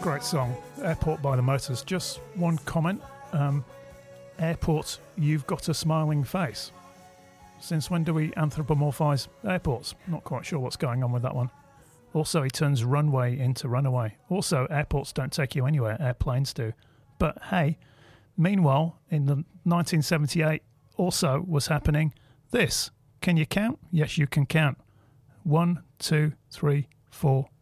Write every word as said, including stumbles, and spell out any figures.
great song, Airport by the Motors. Just one comment. Um, airport, you've got a smiling face. Since when do we anthropomorphise airports? Not quite sure what's going on with that one. Also, he turns runway into runaway. Also, airports don't take you anywhere, airplanes do. But hey, meanwhile, in the nineteen seventy-eight also was happening this. Can you count? Yes, you can count. One, two, three, four,